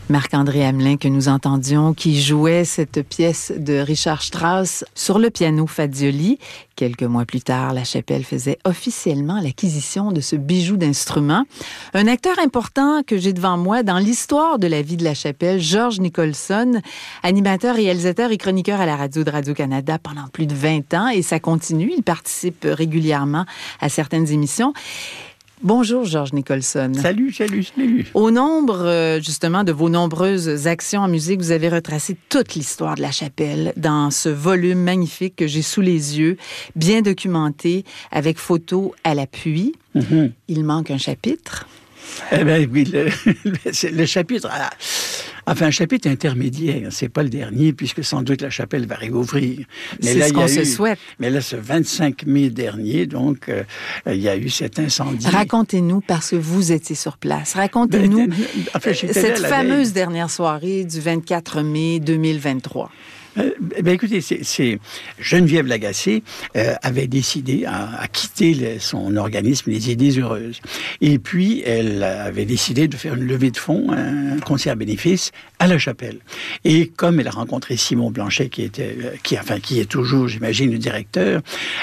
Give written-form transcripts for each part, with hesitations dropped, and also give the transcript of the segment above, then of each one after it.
Marc-André Hamelin que nous entendions, qui jouait cette pièce de Richard Strauss sur le piano Fazioli. Quelques mois plus tard, La Chapelle faisait officiellement l'acquisition de ce bijou d'instrument. Un acteur important que j'ai devant moi dans l'histoire de la vie de La Chapelle, George Nicholson, animateur, réalisateur et chroniqueur à la radio de Radio-Canada pendant plus de 20 ans, et ça continue. Il participe régulièrement à certaines émissions. Bonjour, George Nicholson. Salut. Au nombre, justement, de vos nombreuses actions en musique, vous avez retracé toute l'histoire de La Chapelle dans ce volume magnifique que j'ai sous les yeux, bien documenté, avec photos à l'appui. Mm-hmm. Il manque un chapitre. Eh bien, oui, le chapitre... Enfin, un chapitre intermédiaire, c'est pas le dernier, puisque sans doute La Chapelle va réouvrir. Mais c'est là, ce qu'on se souhaite. Mais là, ce 25 mai dernier, donc, il y a eu cet incendie. Racontez-nous, parce que vous étiez sur place, racontez-nous cette fameuse dernière soirée du 24 mai 2023. Écoutez, c'est Geneviève Lagacé avait décidé à quitter son organisme Les Idées Heureuses. Et puis, elle avait décidé de faire une levée de fonds, un concert bénéfice à La Chapelle. Et comme elle a rencontré Simon Blanchet, qui est toujours, j'imagine, le directeur,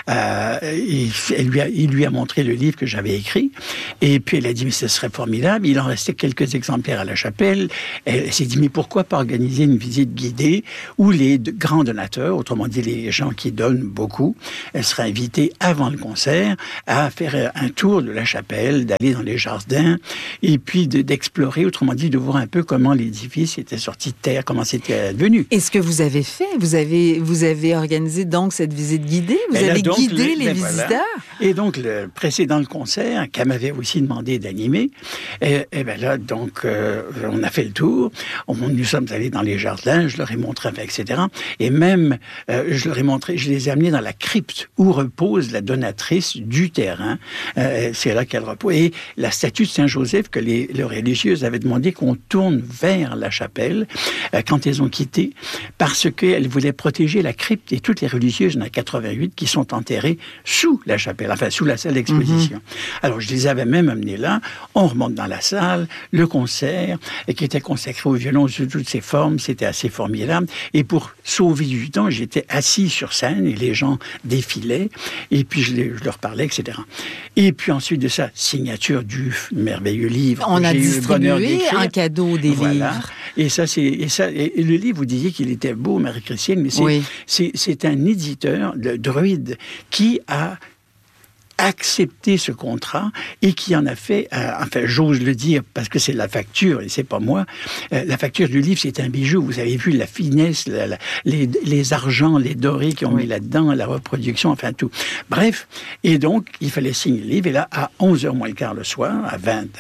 il lui a montré le livre que j'avais écrit. Et puis, elle a dit, mais ce serait formidable. Il en restait quelques exemplaires à La Chapelle. Elle s'est dit, mais pourquoi pas organiser une visite guidée où les grands donateurs, autrement dit les gens qui donnent beaucoup, elle sera invitée avant le concert à faire un tour de La Chapelle, d'aller dans les jardins, et puis d'explorer, autrement dit, de voir un peu comment l'édifice était sorti de terre, comment c'était devenu. Et ce que vous avez fait, vous avez organisé donc cette visite guidée, vous avez guidé les visiteurs. Voilà. Et donc, le précédent le concert, qu'elle m'avait aussi demandé d'animer, et bien là, donc, on a fait le tour, nous sommes allés dans les jardins, je leur ai montré, etc. Et même, je leur ai montré, je les ai amenés dans la crypte où repose la donatrice du terrain. C'est là qu'elle repose. Et la statue de Saint-Joseph que les religieuses avaient demandé qu'on tourne vers La Chapelle quand elles ont quitté, parce qu'elles voulaient protéger la crypte et toutes les religieuses, il y en a 88 qui sont enterrées sous La Chapelle, enfin sous la salle d'exposition. Mm-hmm. Alors, je les avais même amenés là. On remonte dans la salle, le concert, qui était consacré au violon sous toutes ses formes, c'était assez formidable. Et pour sauver du temps, j'étais assis sur scène et les gens défilaient et puis je leur parlais, etc. Et puis ensuite de ça, signature du merveilleux livre. On a distribué en cadeau des livres. Et le livre, vous disiez qu'il était beau, Marie-Christine, mais c'est un éditeur de Druide qui a accepté ce contrat et qui en a fait, enfin j'ose le dire parce que c'est la facture et c'est pas moi, la facture du livre c'est un bijou, vous avez vu la finesse, les argents, les dorés qui ont mis là-dedans, la reproduction, enfin tout. Bref, et donc il fallait signer le livre et là à 11h moins le quart le soir, à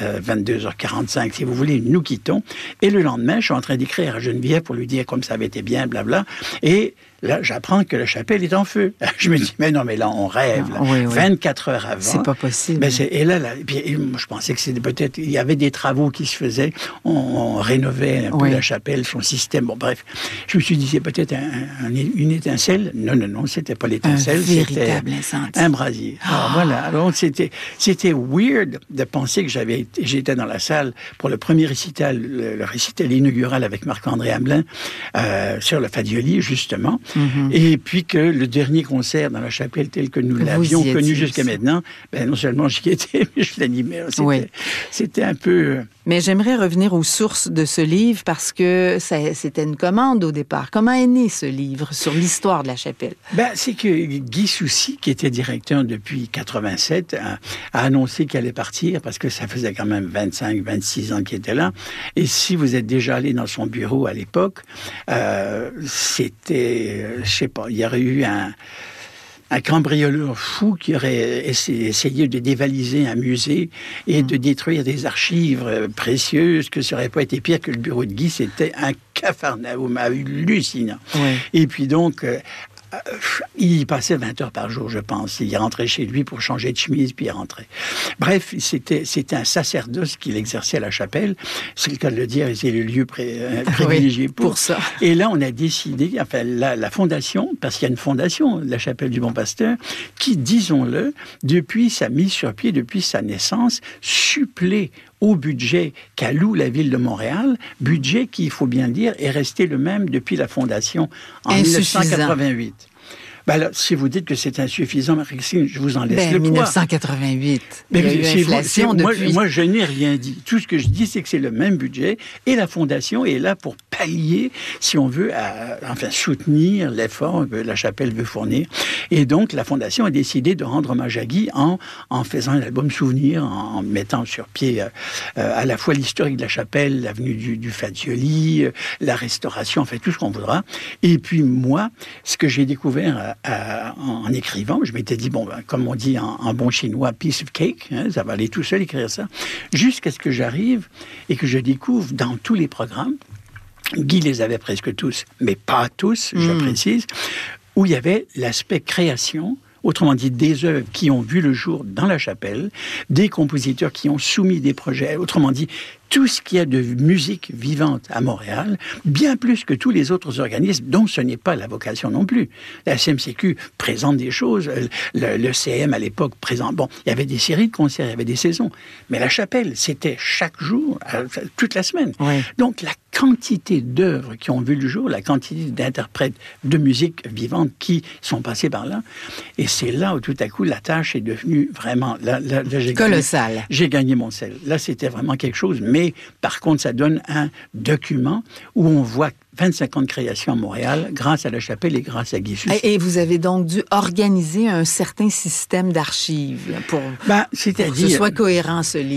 22h45 si vous voulez, nous quittons et le lendemain je suis en train d'écrire à Geneviève pour lui dire comme ça avait été bien, blabla, et là, j'apprends que La Chapelle est en feu. Je me dis, mais non, mais là, on rêve. Là. 24 heures avant. C'est pas possible. Ben et là, je pensais que c'était peut-être... Il y avait des travaux qui se faisaient. On rénovait un peu La Chapelle, son système. Bon, bref. Je me suis dit, c'est peut-être une étincelle. Non, c'était pas l'étincelle. Un véritable incendie. Un brasier. Alors, voilà. Alors, c'était weird de penser que j'étais dans la salle pour le premier récital, le récital inaugural avec Marc-André Hamelin, sur le Fazioli, justement. Mm-hmm. Et puis que le dernier concert dans La Chapelle tel que nous l'avions connu jusqu'à maintenant, non seulement j'y étais, mais je l'animais. C'était un peu... Mais j'aimerais revenir aux sources de ce livre parce que c'était une commande au départ. Comment est né ce livre sur l'histoire de La Chapelle? C'est que Guy Soucy, qui était directeur depuis 87, a annoncé qu'il allait partir parce que ça faisait quand même 25-26 ans qu'il était là. Et si vous êtes déjà allé dans son bureau à l'époque, c'était... je sais pas, il y aurait eu un cambrioleur fou qui aurait essayé de dévaliser un musée et de détruire des archives précieuses, que ça n'aurait pas été pire que le bureau de Guy. C'était un capharnaüm hallucinant. Ouais. Et puis donc... il y passait 20 heures par jour, je pense. Il rentrait chez lui pour changer de chemise, puis il rentrait. Bref, c'était un sacerdoce qu'il exerçait à La Chapelle. C'est le cas de le dire, et c'est le lieu privilégié pour ça. Et là, on a décidé, enfin, la fondation, parce qu'il y a une fondation, La Chapelle du Bon Pasteur, qui, disons-le, depuis sa mise sur pied, depuis sa naissance, supplée au budget qu'alloue la Ville de Montréal, budget qui, il faut bien le dire, est resté le même depuis la fondation en 1988. Ben là, si vous dites que c'est insuffisant, Marie-Christine, je vous en laisse le poids. 1988. Il y a eu inflation depuis. Moi, je n'ai rien dit. Tout ce que je dis, c'est que c'est le même budget et la Fondation est là pour pallier, si on veut, soutenir l'effort que la Chapelle veut fournir. Et donc, la Fondation a décidé de rendre hommage à Guy en faisant un album souvenir, en mettant sur pied à la fois l'historique de la Chapelle, l'avenue du Fazioli, la restauration, en fait, tout ce qu'on voudra. Et puis, moi, ce que j'ai découvert en écrivant, je m'étais dit, comme on dit en bon chinois, piece of cake, ça va aller tout seul écrire ça, jusqu'à ce que j'arrive et que je découvre dans tous les programmes, Guy les avait presque tous, mais pas tous, je précise, où il y avait l'aspect création, autrement dit des œuvres qui ont vu le jour dans la Chapelle, des compositeurs qui ont soumis des projets, autrement dit, tout ce qu'il y a de musique vivante à Montréal, bien plus que tous les autres organismes, dont ce n'est pas la vocation non plus. La CMCQ présente des choses, le CM à l'époque présente... Bon, il y avait des séries de concerts, il y avait des saisons, mais la Chapelle, c'était chaque jour, toute la semaine. Oui. Donc la quantité d'œuvres qui ont vu le jour, la quantité d'interprètes de musique vivante qui sont passés par là, et c'est là où tout à coup la tâche est devenue vraiment... Là, colossale. J'ai gagné mon sel. Là, c'était vraiment quelque chose, mais par contre, ça donne un document où on voit 25 ans de création à Montréal grâce à la Chapelle et grâce à Guy Sucy. Et vous avez donc dû organiser un certain système d'archives pour que ce soit cohérent, ce livre.